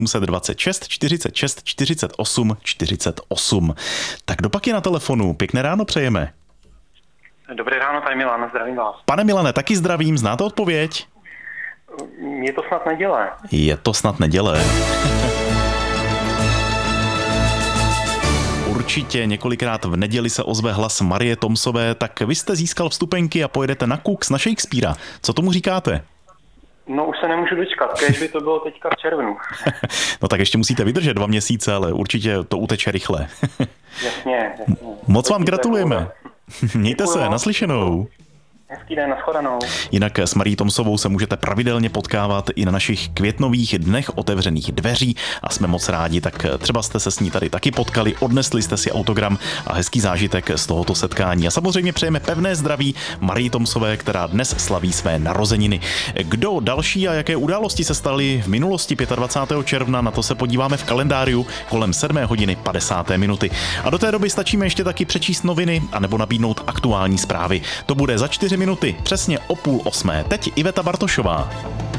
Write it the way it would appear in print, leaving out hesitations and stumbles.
726 46 48 48. Tak dopak je na telefonu. Pěkné ráno přejeme. Dobré ráno, tady Milan, zdravím vás. Pane Milane, taky zdravím, znáte odpověď? Je to snad neděle. Je to snad neděle. Určitě několikrát v neděli se ozve hlas Marie Tomsové, tak vy jste získal vstupenky a pojedete na Cooks na Shakespearea. Co tomu říkáte? No už se nemůžu dočkat, kéž by to bylo teďka v červnu. No tak ještě musíte vydržet 2 měsíce, ale určitě to uteče rychle. Jasně. Moc vám gratulujeme. Mějte se, naslyšenou. Hezký den, nashledanou. Jinak s Marií Tomsovou se můžete pravidelně potkávat i na našich květnových dnech otevřených dveří a jsme moc rádi, tak třeba jste se s ní tady taky potkali, odnesli jste si autogram a hezký zážitek z tohoto setkání. A samozřejmě přejeme pevné zdraví Marii Tomsové, která dnes slaví své narozeniny. Kdo další a jaké události se staly v minulosti 25. června, na to se podíváme v kalendáriu kolem 7:50. A do té doby stačíme ještě taky přečíst noviny anebo nabídnout aktuální zprávy. To bude za 4 minuty, přesně o 7:30. Teď Iveta Bartošová.